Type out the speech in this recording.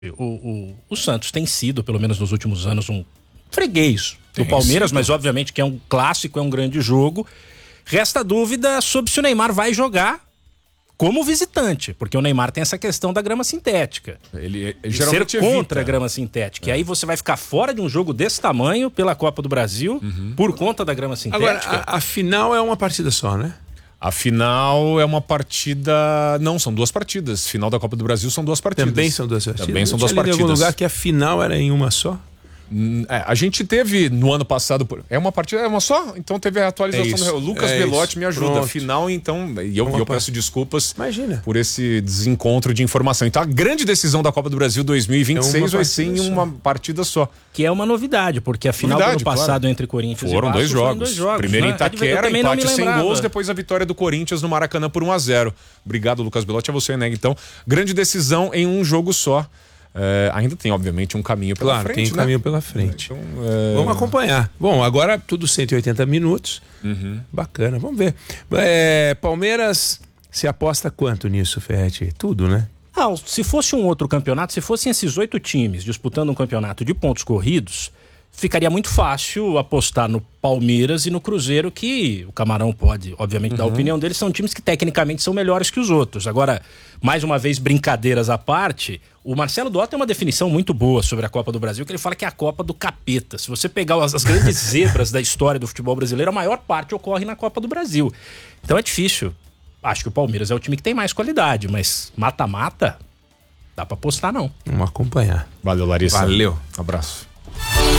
O Santos tem sido, pelo menos nos últimos anos, um freguês do Palmeiras, mas obviamente que é um clássico, é um grande jogo. Resta dúvida sobre se o Neymar vai jogar como visitante, porque o Neymar tem essa questão da grama sintética. Ele geralmente ser contra a grama sintética. E aí você vai ficar fora de um jogo desse tamanho pela Copa do Brasil por conta da grama sintética. Agora, a final é uma partida só, né? A final é uma partida... Não, são 2 partidas. Final da Copa do Brasil são 2 partidas. Também são 2 partidas? Também são 2 partidas. Em algum lugar que a final era em uma só? A gente teve no ano passado... É uma partida, é uma só? Então teve a atualização do Lucas Belotti me ajuda. Pronto. Final, então... E eu peço desculpas por esse desencontro de informação. Então a grande decisão da Copa do Brasil 2026 vai ser em uma partida só. Que é uma novidade, porque a final do ano passado entre Corinthians foram e Vasco 2 jogos. Foram 2 jogos. Primeiro em Itaquera, empate sem gols, depois a vitória do Corinthians no Maracanã por 1-0. Obrigado, Lucas Belotti, a você, né? Então, grande decisão em um jogo só. Ainda tem, obviamente, um caminho pela frente. Claro, tem um caminho pela frente. Então, vamos acompanhar. Bom, agora tudo 180 minutos. Bacana, vamos ver. Palmeiras, se aposta quanto nisso, Ferretti? Tudo, né? Não, se fosse um outro campeonato, se fossem esses 8 times disputando um campeonato de pontos corridos, ficaria muito fácil apostar no Palmeiras e no Cruzeiro, que o Camarão pode, obviamente, dar a opinião deles, são times que tecnicamente são melhores que os outros. Agora, mais uma vez, brincadeiras à parte, o Marcelo Dó tem uma definição muito boa sobre a Copa do Brasil, que ele fala que é a Copa do Capeta. Se você pegar as grandes zebras da história do futebol brasileiro, a maior parte ocorre na Copa do Brasil. Então é difícil. Acho que o Palmeiras é o time que tem mais qualidade, mas mata-mata, dá pra apostar não. Vamos acompanhar. Valeu, Larissa. Valeu. Abraço.